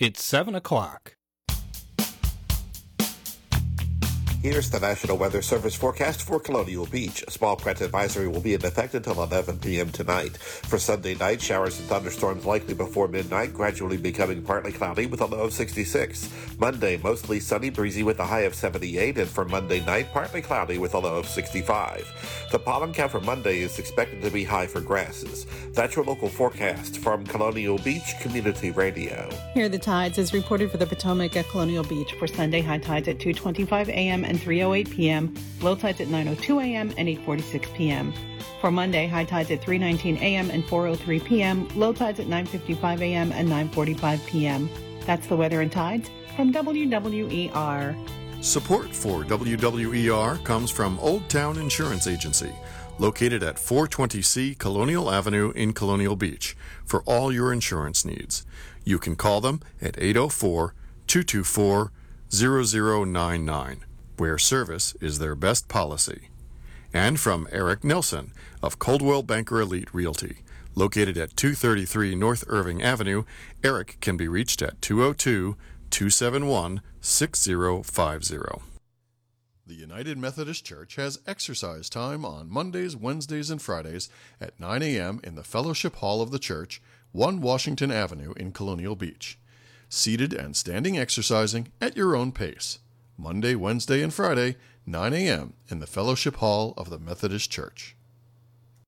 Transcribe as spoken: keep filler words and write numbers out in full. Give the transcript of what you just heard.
It's seven o'clock. Here's the National Weather Service forecast for Colonial Beach. A small plant advisory will be in effect until eleven p.m. tonight. For Sunday night, showers and thunderstorms likely before midnight, gradually becoming partly cloudy with a low of sixty-six. Monday, mostly sunny, breezy with a high of seventy-eight, and for Monday night, partly cloudy with a low of sixty-five. The pollen count for Monday is expected to be high for grasses. That's your local forecast from Colonial Beach Community Radio. Here are the tides as reported for the Potomac at Colonial Beach for Sunday. High tides at two twenty-five a.m. and three oh eight p.m., low tides at nine oh two a.m. and eight forty-six p.m. For Monday, high tides at three nineteen a.m. and four oh three p.m., low tides at nine fifty-five a.m. and nine forty-five p.m. That's the weather and tides from W W E R. Support for W W E R comes from Old Town Insurance Agency, located at four twenty C Colonial Avenue in Colonial Beach, for all your insurance needs. You can call them at eight oh four, two two four, zero zero nine nine, where service is their best policy. And from Eric Nelson of Coldwell Banker Elite Realty, located at two thirty-three North Irving Avenue. Eric can be reached at two oh two, two seven one, six zero five zero. The United Methodist Church has exercise time on Mondays, Wednesdays, and Fridays at nine a.m. in the Fellowship Hall of the Church, one Washington Avenue in Colonial Beach. Seated and standing exercising at your own pace. Monday, Wednesday, and Friday, nine a.m. in the Fellowship Hall of the Methodist Church.